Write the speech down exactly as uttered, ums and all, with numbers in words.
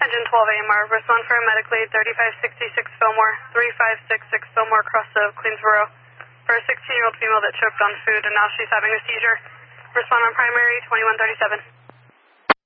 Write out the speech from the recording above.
Engine twelve A M R, respond for medically thirty-five sixty-six Fillmore, three five six six Fillmore, cross of Queensboro, for a sixteen-year-old female that choked on food and now she's having a seizure. Respond on primary twenty-one thirty-seven.